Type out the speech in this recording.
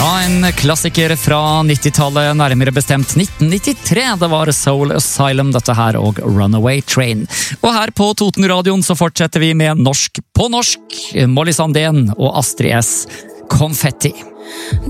En klassiker fra 90-tallet, nærmere bestemt 1993. Det var Soul Asylum, dette her, og Runaway Train. Og her på Totenradioen så fortsetter vi med Norsk på norsk. Molly Sandén og Astrid S. Konfetti.